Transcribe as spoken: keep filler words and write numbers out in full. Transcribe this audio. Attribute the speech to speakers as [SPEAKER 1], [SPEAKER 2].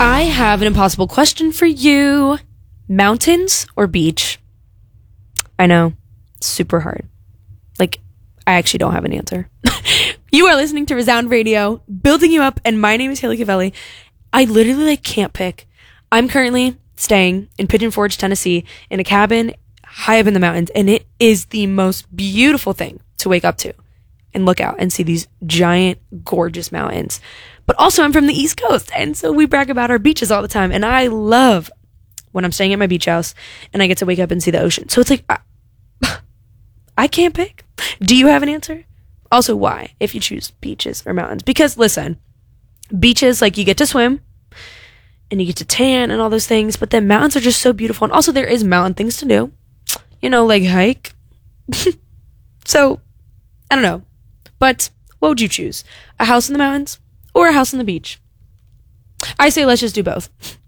[SPEAKER 1] I have an impossible question for you. Mountains or beach? I know. Super hard. Like, I actually don't have an answer. You are listening to Resound Radio, building you up, and my name is Haley Cavelli. I literally like can't pick. I'm currently staying in Pigeon Forge, Tennessee, in a cabin high up in the mountains, and it is the most beautiful thing to wake up to and look out and see these giant, gorgeous mountains. But also, I'm from the East Coast, and so we brag about our beaches all the time, and I love when I'm staying at my beach house and I get to wake up and see the ocean. So it's like, I, I can't pick. Do you have an answer? Also, why, if you choose beaches or mountains? Because, listen, beaches, like, you get to swim, and you get to tan and all those things, but then mountains are just so beautiful. And also, there is mountain things to do. You know, like hike. So, I don't know. But what would you choose? A house in the mountains or a house on the beach? I say let's just do both.